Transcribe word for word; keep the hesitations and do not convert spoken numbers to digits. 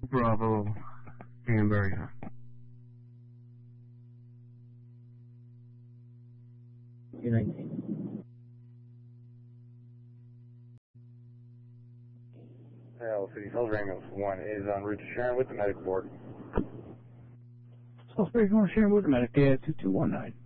Bravo, hamburger. two nineteen. L City Hills Ambulance one is en route to Sharon with the medic board. Salisbury, going to Sharon with the medic, yeah, two two one nine.